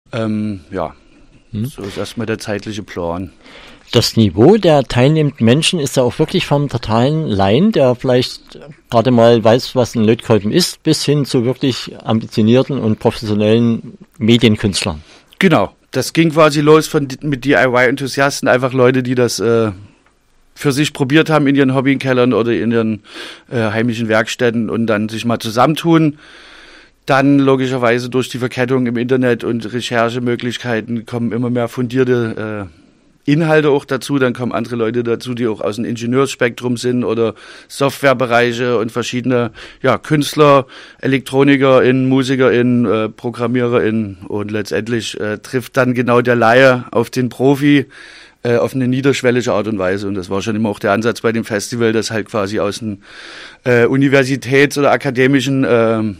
So ist erstmal der zeitliche Plan. Das Niveau der teilnehmenden Menschen ist ja auch wirklich vom totalen Laien, der vielleicht gerade mal weiß, was ein Lötkolben ist, bis hin zu wirklich ambitionierten und professionellen Medienkünstlern. Genau, das ging quasi los mit DIY-Enthusiasten, einfach Leute, die das für sich probiert haben in ihren Hobbykellern oder in ihren heimischen Werkstätten und dann sich mal zusammentun. Dann logischerweise durch die Verkettung im Internet und Recherchemöglichkeiten kommen immer mehr fundierte Inhalte auch dazu, dann kommen andere Leute dazu, die auch aus dem Ingenieursspektrum sind oder Softwarebereiche und verschiedene Künstler, ElektronikerInnen, MusikerInnen, ProgrammiererInnen und letztendlich trifft dann genau der Laie auf den Profi auf eine niederschwellige Art und Weise und das war schon immer auch der Ansatz bei dem Festival, das halt quasi aus dem Universitäts- oder akademischen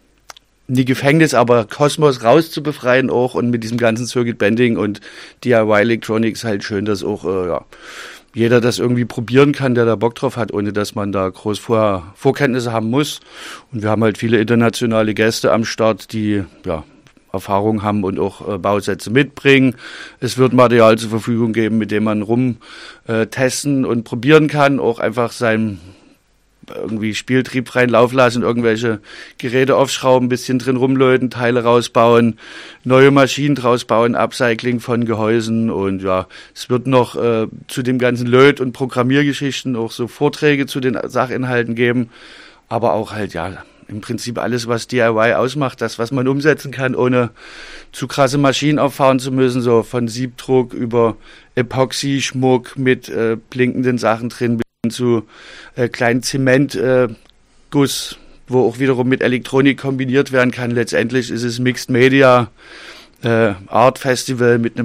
nie Gefängnis, aber Kosmos raus zu befreien auch und mit diesem ganzen Circuit Bending und DIY Electronics halt schön, dass auch jeder das irgendwie probieren kann, der da Bock drauf hat, ohne dass man da groß Vorkenntnisse haben muss. Und wir haben halt viele internationale Gäste am Start, die Erfahrung haben und auch Bausätze mitbringen. Es wird Material zur Verfügung geben, mit dem man testen und probieren kann, auch einfach seinen irgendwie Spieltrieb freien Lauf lassen, irgendwelche Geräte aufschrauben, ein bisschen drin rumlöten, Teile rausbauen, neue Maschinen draus bauen, Upcycling von Gehäusen und es wird noch zu dem ganzen Löt- und Programmiergeschichten auch so Vorträge zu den Sachinhalten geben, aber auch halt im Prinzip alles, was DIY ausmacht, das, was man umsetzen kann, ohne zu krasse Maschinen auffahren zu müssen, so von Siebdruck über Epoxy-Schmuck mit blinkenden Sachen drin, zu kleinen Zementguss, wo auch wiederum mit Elektronik kombiniert werden kann. Letztendlich ist es Mixed Media Art Festival mit einem